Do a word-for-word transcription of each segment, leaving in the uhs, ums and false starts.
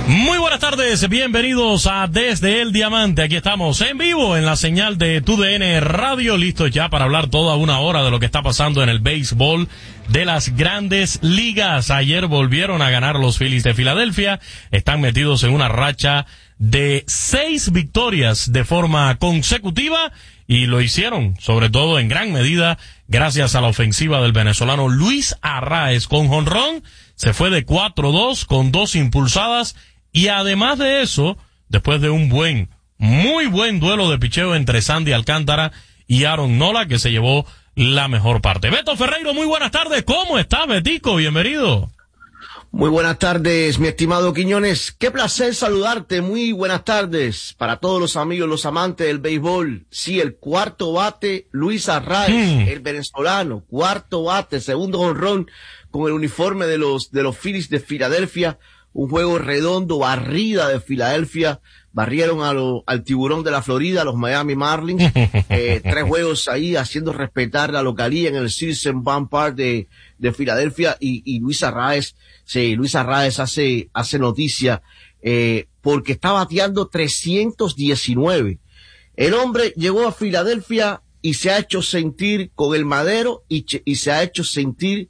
Muy buenas tardes, bienvenidos a Desde el Diamante. Aquí estamos en vivo en la señal de T U D N Radio, listos ya para hablar toda una hora de lo que está pasando en el béisbol de las grandes ligas. Ayer volvieron a ganar los Phillies de Filadelfia, están metidos en una racha de seis victorias de forma consecutiva y lo hicieron sobre todo en gran medida gracias a la ofensiva del venezolano Luis Arraez con jonrón. Se fue de cuatro dos con dos impulsadas. Y además de eso, después de un buen, muy buen duelo de picheo entre Sandy Alcántara y Aaron Nola, que se llevó la mejor parte. Beto Ferreiro, muy buenas tardes. ¿Cómo estás, Betico? Bienvenido. Muy buenas tardes, mi estimado Quiñones. Qué placer saludarte. Muy buenas tardes para todos los amigos, los amantes del béisbol. Sí, el cuarto bate, Luis Arraez, hmm. el venezolano. Cuarto bate, segundo jonrón con el uniforme de los, de los Phillies de Filadelfia. Un juego redondo, barrida de Filadelfia, barrieron a lo, al tiburón de la Florida, los Miami Marlins, eh, tres juegos ahí haciendo respetar la localía en el Citizens Bank Park de, de Filadelfia, y, y Luis Arraez, sí, Luis Arraez hace, hace noticia, eh, porque está bateando trescientos diecinueve. El hombre llegó a Filadelfia y se ha hecho sentir con el madero y, y se ha hecho sentir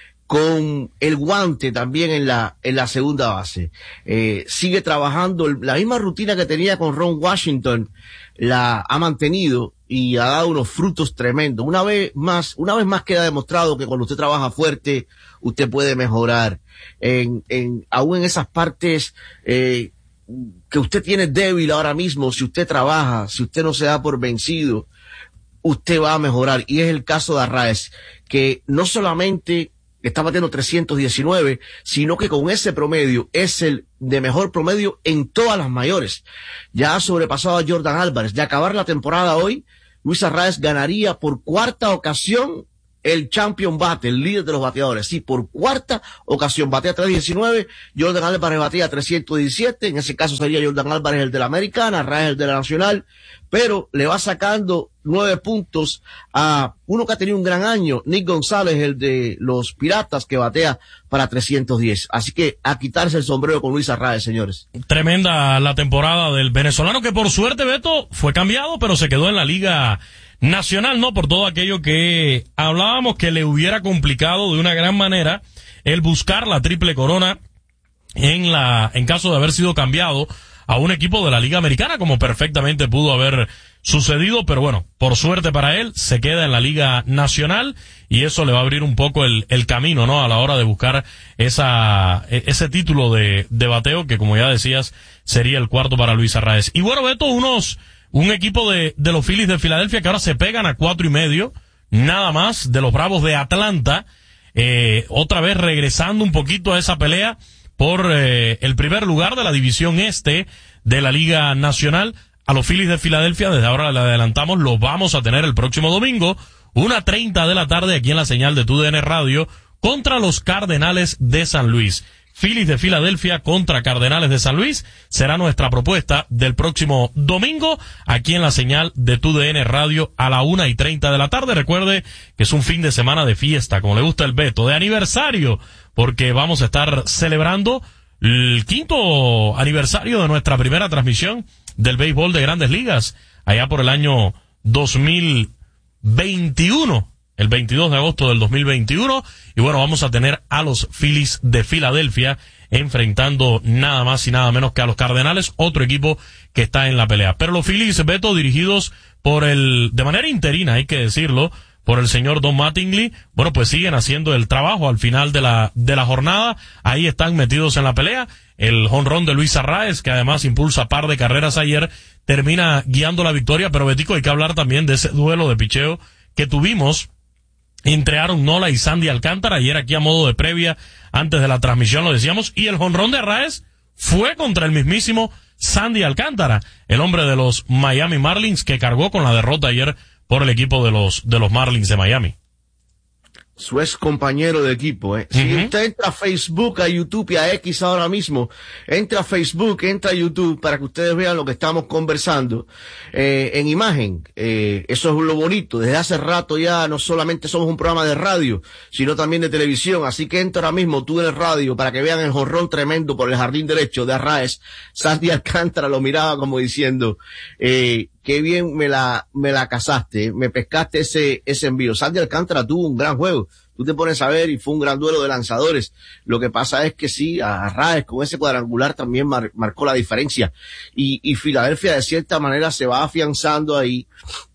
con el guante también en la en la segunda base. Eh, sigue trabajando la misma rutina que tenía con Ron Washington, la ha mantenido y ha dado unos frutos tremendos. Una vez más, una vez más queda demostrado que cuando usted trabaja fuerte, usted puede mejorar. En, en, aún en esas partes, eh, que usted tiene débil ahora mismo, si usted trabaja, si usted no se da por vencido, usted va a mejorar. Y es el caso de Arraez, que no solamente está batiendo trescientos diecinueve, sino que con ese promedio es el de mejor promedio en todas las mayores. Ya ha sobrepasado a Jordan Álvarez. De acabar la temporada hoy, Luis Arraez ganaría por cuarta ocasión el champion bate, el líder de los bateadores. Sí, por cuarta ocasión. Batea trescientos diecinueve, Jordan Álvarez batea trescientos diecisiete, en ese caso sería Jordan Álvarez el de la Americana, Arraez el de la Nacional, pero le va sacando nueve puntos a uno que ha tenido un gran año, Nick González, el de los Piratas, que batea para trescientos diez. Así que a quitarse el sombrero con Luis Arraez, señores. Tremenda la temporada del venezolano, que por suerte, Beto, fue cambiado, pero se quedó en la Liga Nacional, ¿no? Por todo aquello que hablábamos que le hubiera complicado de una gran manera el buscar la triple corona en la, en caso de haber sido cambiado a un equipo de la Liga Americana, como perfectamente pudo haber sucedido, pero bueno, por suerte para él, se queda en la Liga Nacional y eso le va a abrir un poco el, el camino, ¿no? A la hora de buscar esa, ese título de, de bateo que, como ya decías, sería el cuarto para Luis Arraez. Y bueno, Beto, unos, un equipo de, de los Phillies de Filadelfia que ahora se pegan a cuatro y medio, nada más, de los Bravos de Atlanta, eh, otra vez regresando un poquito a esa pelea por eh, el primer lugar de la división este de la Liga Nacional. A los Phillies de Filadelfia, desde ahora le adelantamos, los vamos a tener el próximo domingo, una treinta de la tarde, aquí en la señal de T U D N Radio, contra los Cardenales de San Luis. Phillies de Filadelfia contra Cardenales de San Luis será nuestra propuesta del próximo domingo, aquí en la señal de T U D N Radio a la una y treinta de la tarde. Recuerde que es un fin de semana de fiesta, como le gusta el Beto, de aniversario, porque vamos a estar celebrando el quinto aniversario de nuestra primera transmisión del béisbol de Grandes Ligas, allá por el año dos mil veintiuno, el veintidós de agosto del dos mil veintiuno, y bueno, vamos a tener a los Phillies de Filadelfia enfrentando nada más y nada menos que a los Cardenales, otro equipo que está en la pelea. Pero los Phillies, Beto, dirigidos por el, de manera interina, hay que decirlo, por el señor Don Mattingly, bueno, pues siguen haciendo el trabajo al final de la, de la jornada, ahí están metidos en la pelea. El jonrón de Luis Arraez, que además impulsa par de carreras ayer, termina guiando la victoria, pero Betico, hay que hablar también de ese duelo de picheo que tuvimos entre Aaron Nola y Sandy Alcántara, ayer aquí a modo de previa, antes de la transmisión lo decíamos, y el jonrón de Arraez fue contra el mismísimo Sandy Alcántara, el hombre de los Miami Marlins, que cargó con la derrota ayer por el equipo de los, de los Marlins de Miami. su ex compañero de equipo. ¿eh? Si uh-huh. usted entra a Facebook, a YouTube y a X ahora mismo, entra a Facebook, entra a YouTube para que ustedes vean lo que estamos conversando eh, en imagen. Eh, eso es lo bonito. Desde hace rato ya no solamente somos un programa de radio, sino también de televisión. Así que entra ahora mismo tú en el radio para que vean el jonrón tremendo por el jardín derecho de Arraez. Sandy Alcántara lo miraba como diciendo, eh, qué bien me la, me la cazaste, me pescaste ese, ese envío. Sandy Alcántara tuvo un gran juego. Tú te pones a ver y fue un gran duelo de lanzadores. Lo que pasa es que sí, Arraez con ese cuadrangular también mar, marcó la diferencia. Y, y Filadelfia de cierta manera se va afianzando ahí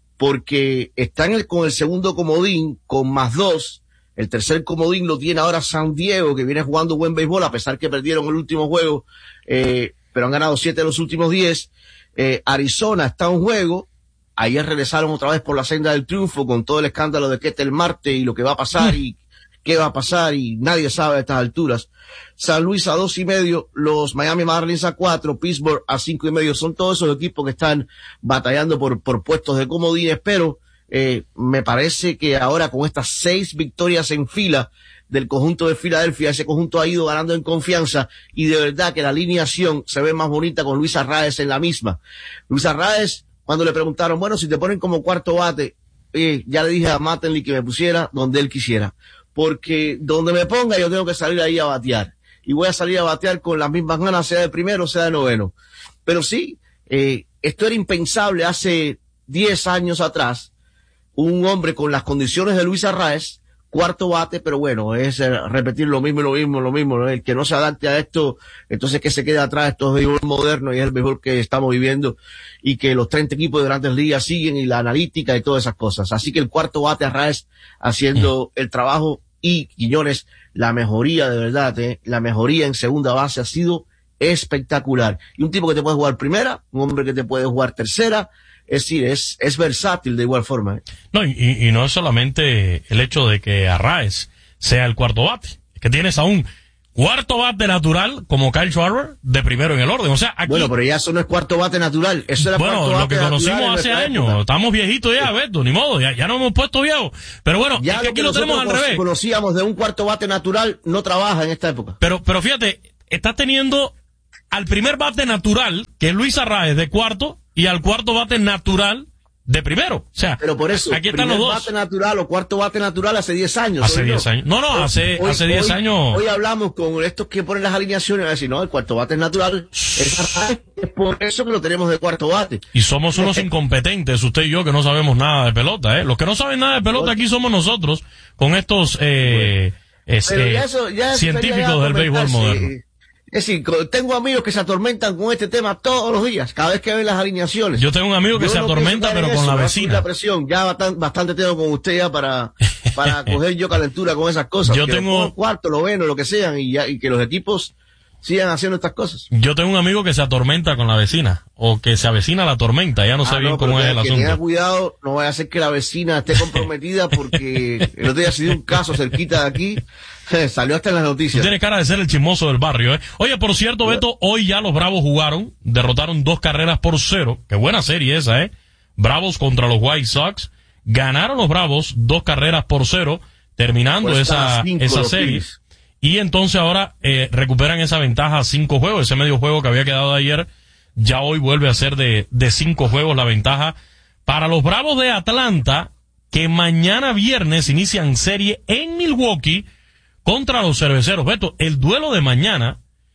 porque está en el, con el segundo comodín con más dos. El tercer comodín lo tiene ahora San Diego, que viene jugando buen béisbol a pesar que perdieron el último juego, eh, pero han ganado siete de los últimos diez. Eh, Arizona está en juego. Ayer regresaron otra vez por la senda del triunfo con todo el escándalo de Ketel Marte y lo que va a pasar y qué va a pasar y nadie sabe a estas alturas. San Luis a dos y medio, los Miami Marlins a cuatro, Pittsburgh a cinco y medio. Son todos esos equipos que están batallando por, por puestos de comodines, pero eh, me parece que ahora con estas seis victorias en fila del conjunto de Filadelfia, ese conjunto ha ido ganando en confianza y de verdad que la alineación se ve más bonita con Luis Arraez en la misma. Luis Arraez, cuando le preguntaron, bueno, si te ponen como cuarto bate, eh, ya le dije a Mattingly que me pusiera donde él quisiera, porque donde me ponga yo tengo que salir ahí a batear, y voy a salir a batear con las mismas ganas, sea de primero, sea de noveno. Pero sí, eh, esto era impensable hace diez años atrás, un hombre con las condiciones de Luis Arraez, cuarto bate, pero bueno, es repetir lo mismo y lo mismo, lo mismo, ¿no? El que no se adapte a esto, entonces que se quede atrás. Esto es béisbol moderno y es el béisbol que estamos viviendo y que los treinta equipos de grandes ligas siguen y la analítica y todas esas cosas. Así que el cuarto bate Arraez haciendo el trabajo y Quiñones, la mejoría de verdad, ¿eh? La mejoría en segunda base ha sido espectacular. Y un tipo que te puede jugar primera, un hombre que te puede jugar tercera. Es decir, es, es versátil de igual forma. ¿eh? No, y, y no es solamente el hecho de que Arraez sea el cuarto bate, es que tienes a un cuarto bate natural como Kyle Schwarber de primero en el orden. O sea, aquí, bueno, pero ya eso no es cuarto bate natural, eso era bueno, cuarto lo bate que conocimos hace años, época. Estamos viejitos ya, Beto, ni modo, ya, ya nos hemos puesto viejos. Pero bueno, ya es que aquí lo tenemos al revés. Conocíamos de un cuarto bate natural, no trabaja en esta época. Pero, pero fíjate, estás teniendo al primer bate natural, que es Luis Arraez de cuarto, y al cuarto bate natural de primero. O sea, pero por eso, aquí están los dos. Bate natural o cuarto bate natural hace diez años. Hace diez años. No, no, hace, hoy, hace diez hoy, años. Hoy hablamos con estos que ponen las alineaciones y decir, no, el cuarto bate es natural. Es, es por eso que lo tenemos de cuarto bate. Y somos unos incompetentes, usted y yo, que no sabemos nada de pelota, ¿eh? Los que no saben nada de pelota aquí somos nosotros, con estos, eh, bueno, es, eh, ya eso, ya científicos del béisbol moderno. Es decir, tengo amigos que se atormentan con este tema todos los días, cada vez que ven las alineaciones. Yo tengo un amigo que Yo se no atormenta, pero con eso, la vecina. La presión, ya bastante, bastante tengo con usted ya para, para coger yo calentura con esas cosas. Yo que tengo... Lo cuarto, lo bueno, lo que sean, y, ya, y que los equipos sigan haciendo estas cosas. Yo tengo un amigo que se atormenta con la vecina, o que se avecina la tormenta, ya no sé ah, bien no, cómo es el que asunto. Tenga cuidado, no vaya a ser que la vecina esté comprometida, porque el otro día se dio un caso cerquita de aquí, salió hasta en las noticias. Tú tienes cara de ser el chismoso del barrio, ¿eh? Oye, por cierto, Beto, hoy ya los Bravos jugaron, derrotaron dos carreras por cero. Qué buena serie esa, ¿eh? Bravos contra los White Sox. Ganaron los Bravos dos carreras por cero, terminando pues esa, esa serie. Y entonces ahora eh, recuperan esa ventaja a cinco juegos. Ese medio juego que había quedado de ayer, ya hoy vuelve a ser de, de cinco juegos la ventaja. Para los Bravos de Atlanta, que mañana viernes inician serie en Milwaukee contra los Cerveceros. Beto, el duelo de mañana,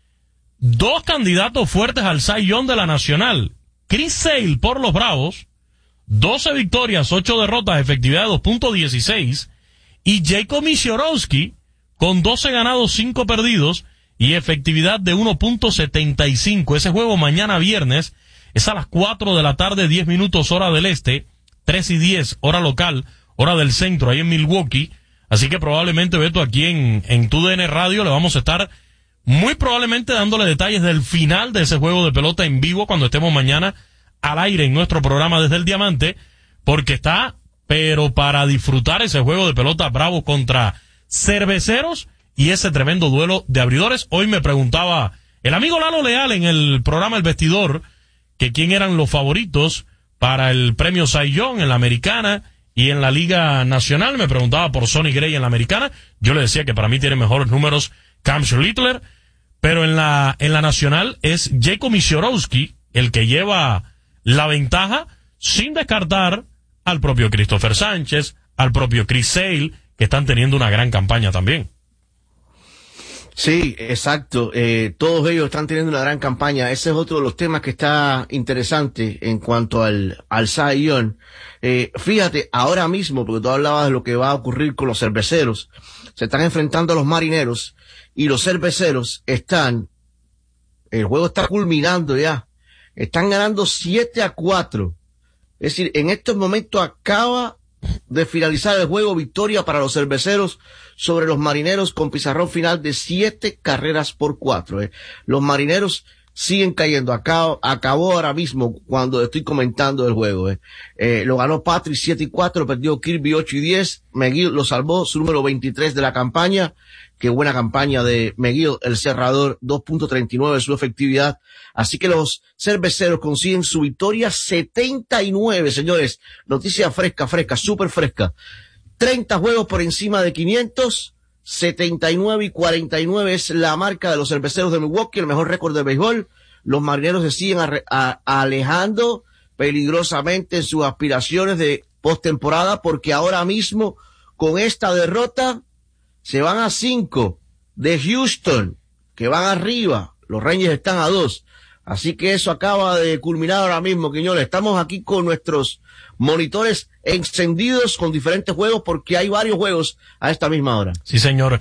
dos candidatos fuertes al Cy Young de la Nacional. Chris Sale por los Bravos, doce victorias, ocho derrotas, efectividad de dos punto dieciséis. Y Jacob Misiorowski, con doce ganados, cinco perdidos y efectividad de uno punto setenta y cinco. Ese juego mañana viernes es a las cuatro de la tarde, diez minutos hora del este, tres y diez hora local, hora del centro, ahí en Milwaukee. Así que probablemente, Beto, aquí en, en tu D N Radio le vamos a estar muy probablemente dándole detalles del final de ese juego de pelota en vivo cuando estemos mañana al aire en nuestro programa Desde el Diamante, porque está, pero para disfrutar ese juego de pelota Bravo contra Cerveceros y ese tremendo duelo de abridores. Hoy me preguntaba el amigo Lalo Leal en el programa El Vestidor que quién eran los favoritos para el premio Cy Young en la Americana, Y en la Liga Nacional me preguntaba por Sonny Gray en la Americana. Yo le decía que para mí tiene mejores números Cam Schlittler. Pero en la, en la Nacional es Jacob Misiorowski el que lleva la ventaja, sin descartar al propio Christopher Sánchez, al propio Chris Sale, que están teniendo una gran campaña también. Sí, exacto. Eh, todos ellos están teniendo una gran campaña. Ese es otro de los temas que está interesante en cuanto al, al Cy Young. Eh, fíjate, ahora mismo, porque tú hablabas de lo que va a ocurrir con los cerveceros, se están enfrentando a los marineros y los cerveceros están, el juego está culminando ya, están ganando siete a cuatro. Es decir, en estos momentos acaba de finalizar el juego, victoria para los cerveceros sobre los marineros con pizarrón final de siete carreras por cuatro. Eh. Los marineros siguen cayendo. Acá, acabó ahora mismo cuando estoy comentando el juego. Eh. Eh, lo ganó Patrick siete y cuatro, perdió Kirby ocho y diez. McGill lo salvó, su número veintitrés de la campaña. Qué buena campaña de McGill, el cerrador, dos punto treinta y nueve su efectividad. Así que los cerveceros consiguen su victoria setenta y nueve, señores. Noticia fresca, fresca, súper fresca. treinta juegos por encima de quinientos, setenta y nueve y cuarenta y nueve es la marca de los cerveceros de Milwaukee, el mejor récord de béisbol. Los marineros se siguen a, a, alejando peligrosamente en sus aspiraciones de postemporada, porque ahora mismo, con esta derrota, se van a cinco de Houston, que van arriba. Los Rangers están a dos. Así que eso acaba de culminar ahora mismo, Quiñones. Estamos aquí con nuestros monitores encendidos con diferentes juegos, porque hay varios juegos a esta misma hora. Sí, señor.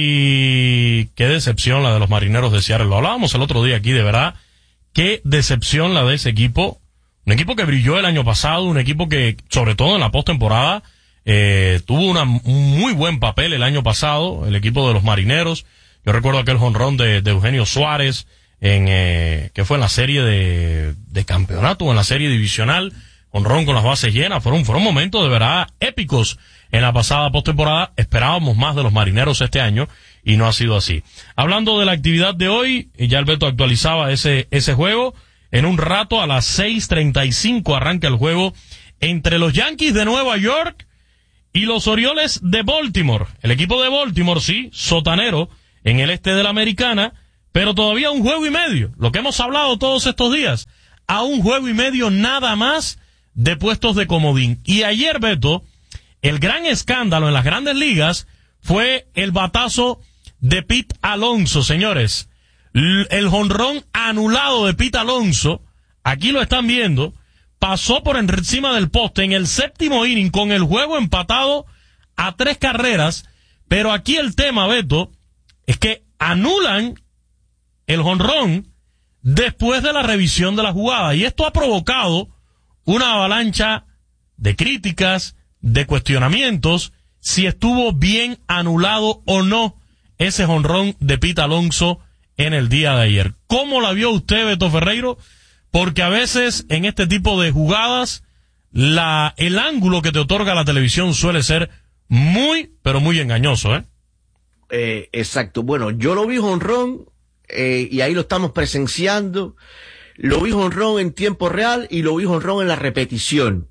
Y qué decepción la de los Marineros de Seattle. Lo hablábamos el otro día aquí, de verdad. Qué decepción la de ese equipo. Un equipo que brilló el año pasado, un equipo que, sobre todo en la postemporada, eh, tuvo una, un muy buen papel el año pasado, el equipo de los Marineros. Yo recuerdo aquel jonrón de, de Eugenio Suárez, en eh, que fue en la serie de, de campeonato o en la serie divisional, jonrón con las bases llenas. Fueron, fueron momentos de verdad épicos en la pasada postemporada. Esperábamos más de los Marineros este año y no ha sido así. Hablando de la actividad de hoy, ya el Beto actualizaba ese, ese juego. En un rato, a las seis treinta y cinco, arranca el juego entre los Yankees de Nueva York y los Orioles de Baltimore. El equipo de Baltimore, sí, sotanero en el este de la Americana, pero todavía un juego y medio, lo que hemos hablado todos estos días, a un juego y medio nada más de puestos de comodín. Y ayer, Beto, el gran escándalo en las grandes ligas fue el batazo de Pete Alonso, señores. El jonrón anulado de Pete Alonso, aquí lo están viendo, pasó por encima del poste en el séptimo inning con el juego empatado a tres carreras, pero aquí el tema, Beto, es que anulan el jonrón después de la revisión de la jugada, y esto ha provocado una avalancha de críticas, de cuestionamientos, si estuvo bien anulado o no ese jonrón de Pete Alonso en el día de ayer. ¿Cómo la vio usted, Beto Ferreiro? Porque a veces en este tipo de jugadas la el ángulo que te otorga la televisión suele ser muy, pero muy engañoso, ¿eh? Eh, exacto. Bueno, yo lo vi jonrón, eh, y ahí lo estamos presenciando. Lo vi jonrón en tiempo real y lo vi jonrón en la repetición.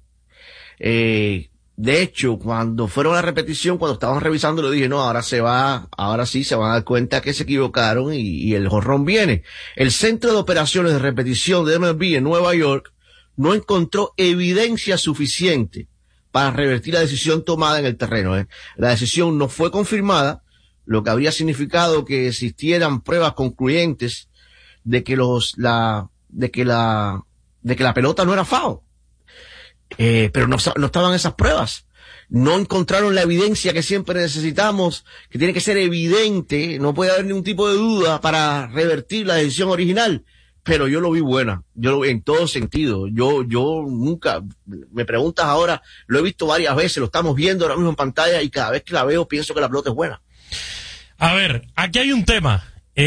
Eh, de hecho, cuando fueron a la repetición, cuando estaban revisando, le dije, no, ahora se va, ahora sí se van a dar cuenta que se equivocaron y, y el jonrón viene. El Centro de Operaciones de Repetición de M L B en Nueva York no encontró evidencia suficiente para revertir la decisión tomada en el terreno, ¿eh? La decisión no fue confirmada, lo que habría significado que existieran pruebas concluyentes de que los, la, de que la, de que la pelota no era foul. Eh, pero no, no estaban esas pruebas. No encontraron la evidencia que siempre necesitamos, que tiene que ser evidente, no puede haber ningún tipo de duda para revertir la decisión original. Pero yo lo vi buena, yo lo vi en todo sentido. Yo, yo nunca, me preguntas ahora, lo he visto varias veces, lo estamos viendo ahora mismo en pantalla y cada vez que la veo pienso que la pelota es buena. A ver, aquí hay un tema.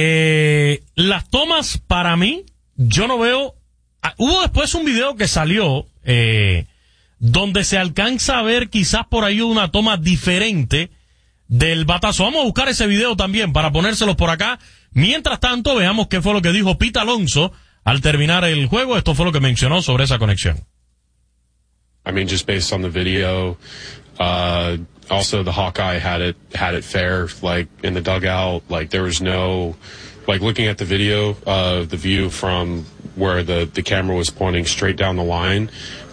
Eh, las tomas, para mí, yo no veo. Ah, hubo después un video que salió, eh, donde se alcanza a ver quizás por ahí una toma diferente del batazo. Vamos a buscar ese video también para ponérselos por acá. Mientras tanto, veamos qué fue lo que dijo Pete Alonso al terminar el juego. Esto fue lo que mencionó sobre esa conexión. I mean, just based on the video, uh, also the Hawkeye had it, had it fair, like in the dugout, like there was no, like looking at the video, uh, the view from where the, the camera was pointing straight down the line,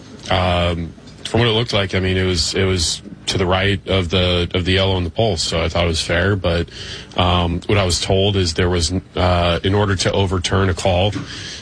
um, from what it looked like, I mean, it was, it was to the right of the, of the yellow and the pulse. So I thought it was fair. But, um, what I was told is there was, uh, in order to overturn a call,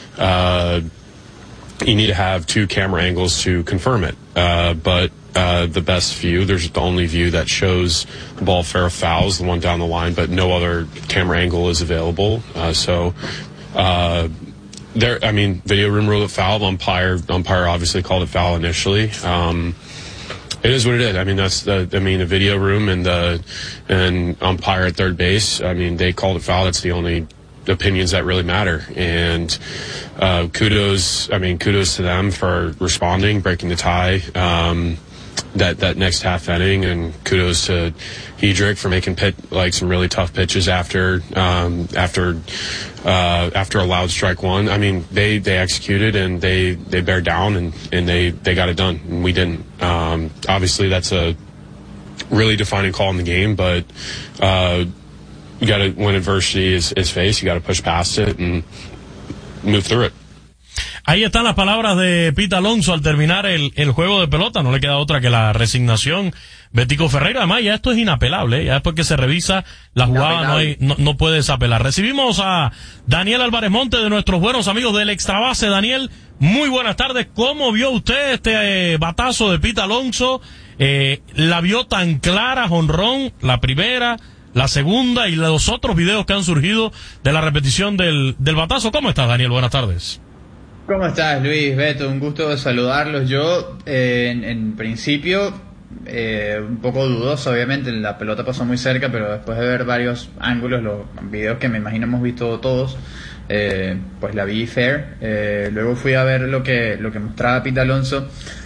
uh, you need to have two camera angles to confirm it. Uh, but, uh, the best view, there's the only view that shows the ball fair or foul, the one down the line, but no other camera angle is available. Uh, so, uh, There, I mean, video room ruled it foul. Umpire, umpire obviously called it foul initially. Um, it is what it is. I mean, that's the. I mean, the video room and the and umpire at third base. I mean, they called it foul. That's the only opinions that really matter. And uh, kudos. I mean, kudos to them for responding, breaking the tie. Um, that that next half inning, and kudos to Hedrick for making pit like some really tough pitches after um, after uh, after a loud strike one. I mean, they, they executed and they, they bear down and, and they, they got it done, and we didn't. Um, obviously, that's a really defining call in the game, but uh, you got to, when adversity is, is faced, you got to push past it and move through it. Ahí están las palabras de Pete Alonso al terminar el, el juego de pelota. No le queda otra que la resignación. Betico Ferreira, además ya esto es inapelable, ¿eh? Ya después que se revisa la jugada no, hay, no, no puedes apelar. Recibimos a Daniel Álvarez Monte, de nuestros buenos amigos del Extrabase. Daniel, muy buenas tardes. ¿Cómo vio usted este eh, batazo de Pete Alonso? Eh, ¿La vio tan clara, jonrón, la primera, la segunda y los otros videos que han surgido de la repetición del, del batazo? ¿Cómo estás, Daniel? Buenas tardes. ¿Cómo estás, Luis? Beto, un gusto saludarlos. Yo, eh, en, en principio, eh, un poco dudoso, obviamente, la pelota pasó muy cerca, pero después de ver varios ángulos, los videos que me imagino hemos visto todos, eh, pues la vi fair. Eh, luego fui a ver lo que lo que mostraba Pete Alonso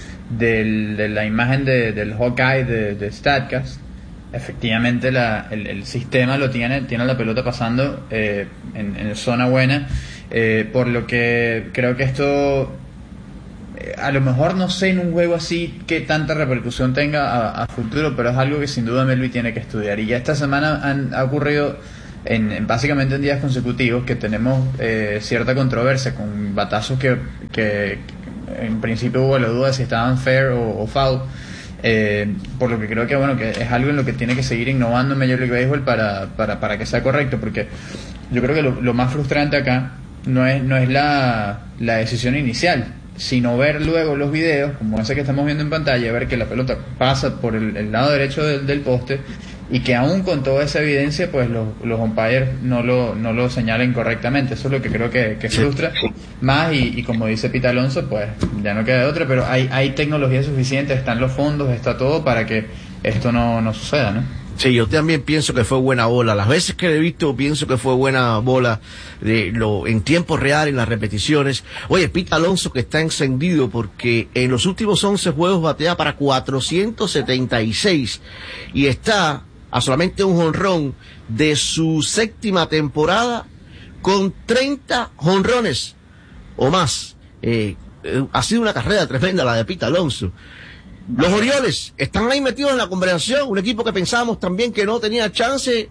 del, de la imagen de, del Hawkeye de, de Statcast. Efectivamente, la, el, el sistema lo tiene, tiene la pelota pasando eh, en, en zona buena. Eh, por lo que creo que esto, eh, a lo mejor no sé en un juego así qué tanta repercusión tenga a, a futuro, pero es algo que sin duda Melvin tiene que estudiar. Y ya esta semana han, ha ocurrido en, en básicamente en días consecutivos que tenemos eh, cierta controversia con batazos que, que, que en principio hubo la duda de si estaban fair o, o foul. Eh, por lo que creo que bueno que es algo en lo que tiene que seguir innovando en Major League Baseball para, para, para que sea correcto, porque yo creo que lo, lo más frustrante acá no es no es la, la decisión inicial, sino ver luego los videos como ese que estamos viendo en pantalla, ver que la pelota pasa por el, el lado derecho del, del poste, y que aún con toda esa evidencia pues los, los umpires no lo, no lo señalen correctamente. Eso es lo que creo que, que frustra más, y, y como dice Pete Alonso, pues ya no queda de otra, pero hay, hay tecnología suficiente, están los fondos, está todo para que esto no, no suceda, ¿no? Sí, yo también pienso que fue buena bola. Las veces que lo he visto, pienso que fue buena bola de lo en tiempo real, en las repeticiones. Oye, Pete Alonso, que está encendido porque en los últimos once juegos batea para cuatrocientos setenta y seis y está a solamente un jonrón de su séptima temporada con treinta jonrones o más. Eh, eh, ha sido una carrera tremenda la de Pete Alonso. Los Orioles están ahí metidos en la conversación, un equipo que pensábamos también que no tenía chance.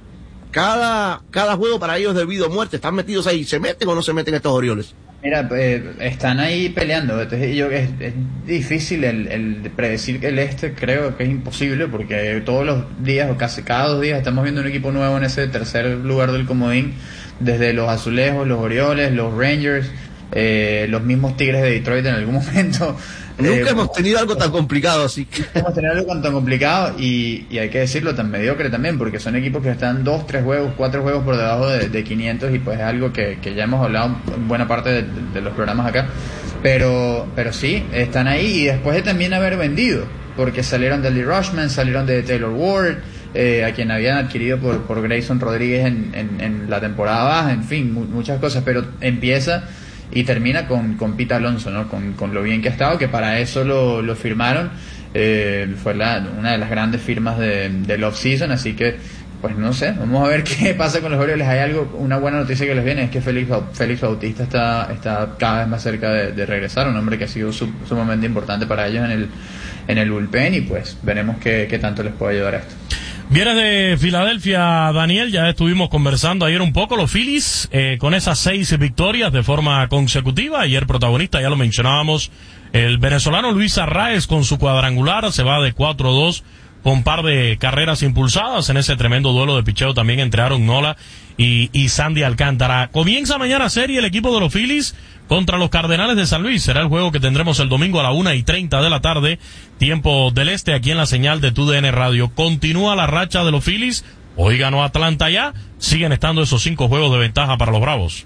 Cada, cada juego para ellos de vida o muerte, están metidos ahí. ¿Se meten o no se meten estos Orioles? Mira, eh, están ahí peleando. Entonces, yo, es, es difícil el, el predecir el este, creo que es imposible, porque todos los días o casi cada dos días estamos viendo un equipo nuevo en ese tercer lugar del comodín, desde los Azulejos, los Orioles, los Rangers, eh, los mismos Tigres de Detroit en algún momento. Nunca eh, hemos tenido algo tan complicado así. Hemos tenido algo tan complicado y, y hay que decirlo, tan mediocre también, porque son equipos que están dos, tres juegos, cuatro juegos por debajo de, de quinientos, y pues es algo que, que ya hemos hablado en buena parte de, de los programas acá. Pero, pero sí, están ahí, y después de también haber vendido, porque salieron de Lee Rushman, salieron de Taylor Ward, eh, a quien habían adquirido por, por Grayson Rodríguez en, en, en la temporada baja, en fin, mu- muchas cosas, pero empieza y termina con, con Pete Alonso, ¿no? Con, con lo bien que ha estado, que para eso lo, lo firmaron. Eh, fue la, una de las grandes firmas de, del off-season, así que pues no sé, vamos a ver qué pasa con los Orioles. Hay algo, una buena noticia que les viene, es que Félix, Félix Bautista está, está cada vez más cerca de, de regresar, un hombre que ha sido sub, sumamente importante para ellos en el, en el bullpen, y pues veremos qué, qué tanto les puede ayudar a esto. Vienes de Filadelfia, Daniel, ya estuvimos conversando ayer un poco, los Phillies, eh, con esas seis victorias de forma consecutiva. Ayer protagonista, ya lo mencionábamos, el venezolano Luis Arraez con su cuadrangular, se va de cuatro a dos con par de carreras impulsadas en ese tremendo duelo de picheo también entre Aaron Nola y, y Sandy Alcántara. Comienza mañana serie el equipo de los Phillies contra los Cardenales de San Luis. Será el juego que tendremos el domingo a la una y treinta de la tarde, tiempo del este, aquí en la señal de T U D N Radio. Continúa la racha de los Phillies. Hoy ganó Atlanta ya. Siguen estando esos cinco juegos de ventaja para los Bravos.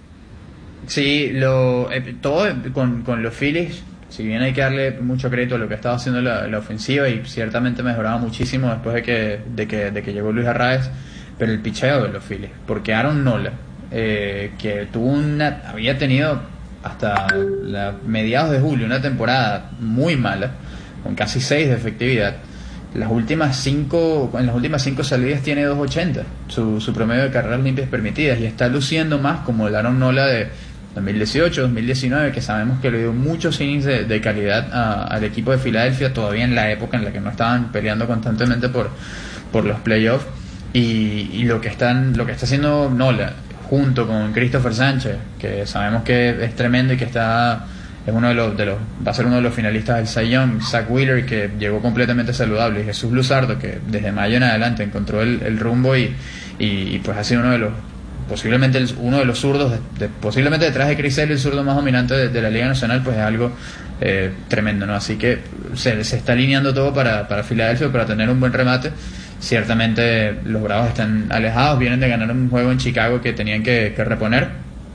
Sí, lo, eh, todo con, con los Phillies, si bien hay que darle mucho crédito a lo que estaba haciendo la, la ofensiva, y ciertamente mejoraba muchísimo después de que, de que, de que llegó Luis Arraez, pero el picheo de los Phillies, porque Aaron Nola, eh, que tuvo una, había tenido hasta la, mediados de julio una temporada muy mala, con casi seis de efectividad. Las últimas cinco, en las últimas cinco salidas tiene dos ochenta, su, su promedio de carreras limpias permitidas, y está luciendo más como el Aaron Nola de dos mil dieciocho, dos mil diecinueve, que sabemos que le dio muchos innings de, de calidad a, al equipo de Filadelfia, todavía en la época en la que no estaban peleando constantemente por, por los playoffs, y, y lo que están, lo que está haciendo Nola junto con Christopher Sánchez, que sabemos que es tremendo y que está, es uno de los, de los, va a ser uno de los finalistas del Cy Young, Zach Wheeler, que llegó completamente saludable, y Jesús Luzardo, que desde mayo en adelante encontró el, el rumbo y, y, y pues ha sido uno de los, posiblemente el, uno de los zurdos, de, de, posiblemente detrás de Chris Sale, el zurdo más dominante de, de la Liga Nacional, pues es algo eh, tremendo, ¿no? Así que se, se está alineando todo para, para Filadelfia, para tener un buen remate. Ciertamente los Bravos están alejados, vienen de ganar un juego en Chicago que tenían que, que reponer,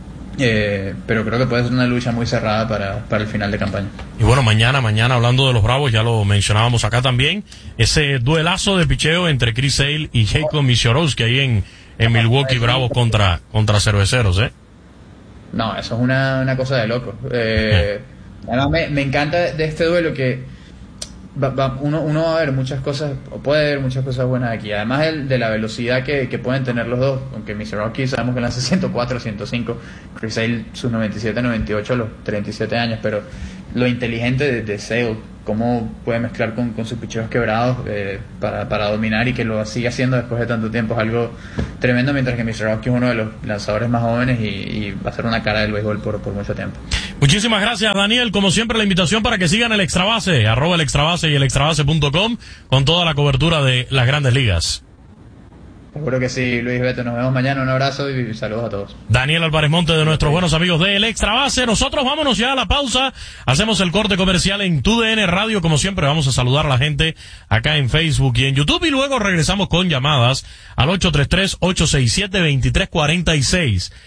eh, pero creo que puede ser una lucha muy cerrada para, para el final de campaña. Y bueno, mañana, mañana hablando de los Bravos, ya lo mencionábamos acá también, ese duelazo de picheo entre Chris Sale y Jacob Misiorowski ahí en en Milwaukee, Bravos contra contra Cerveceros, ¿eh? No, eso es una, una cosa de loco. Eh, además, me, me encanta de este duelo que va, va, uno, uno va a ver muchas cosas, o puede ver muchas cosas buenas aquí. Además el, de la velocidad que, que pueden tener los dos, aunque Misiorowski sabemos que lanza ciento cuatro, ciento cinco, Chris Sale sus noventa y siete, noventa y ocho a los treinta y siete años, pero lo inteligente de, de Sale, cómo puede mezclar con, con sus picheos quebrados eh, para, para dominar, y que lo sigue haciendo después de tanto tiempo, es algo tremendo, mientras que Misiorowski es uno de los lanzadores más jóvenes y, y va a ser una cara del béisbol por, por mucho tiempo. Muchísimas gracias, Daniel. Como siempre, la invitación para que sigan el Extrabase, arroba el Extrabase y el extrabase punto com, con toda la cobertura de las grandes ligas. Seguro que sí, Luis Beto. Nos vemos mañana. Un abrazo y saludos a todos. Daniel Álvarez Monte, de nuestros buenos amigos de El Extrabase. Nosotros vámonos ya a la pausa. Hacemos el corte comercial en T U D N Radio. Como siempre, vamos a saludar a la gente acá en Facebook y en YouTube. Y luego regresamos con llamadas al ocho tres tres, ocho seis siete, dos tres cuatro seis.